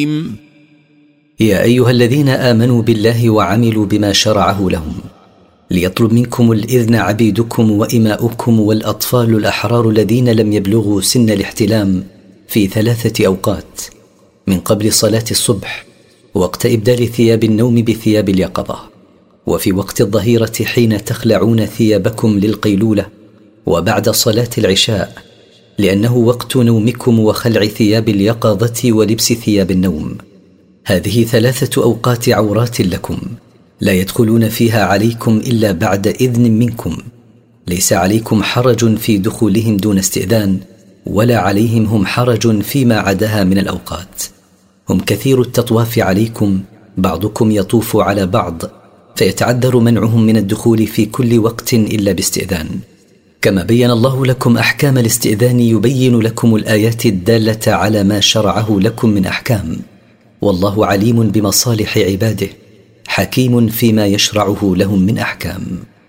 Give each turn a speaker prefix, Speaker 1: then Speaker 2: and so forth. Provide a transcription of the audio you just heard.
Speaker 1: يا أيها الذين آمنوا بالله وعملوا بما شرعه لهم ليطلب منكم الإذن عبيدكم وإماؤكم والأطفال الأحرار الذين لم يبلغوا سن الاحتلام في 3 أوقات: من قبل صلاة الصبح، وقت إبدال ثياب النوم بثياب اليقظة، وفي وقت الظهيرة حين تخلعون ثيابكم للقيلولة، وبعد صلاة العشاء، لأنه وقت نومكم وخلع ثياب اليقظة ولبس ثياب النوم. هذه 3 أوقات عورات لكم لا يدخلون فيها عليكم إلا بعد إذن منكم، ليس عليكم حرج في دخولهم دون استئذان، ولا عليهم هم حرج فيما عداها من الأوقات. هم كثير التطواف عليكم، بعضكم يطوف على بعض، فيتعذر منعهم من الدخول في كل وقت إلا باستئذان. كما بين الله لكم أحكام الاستئذان يبين لكم الآيات الدالة على ما شرعه لكم من أحكام، والله عليم بمصالح عباده، حكيم فيما يشرعه لهم من أحكام.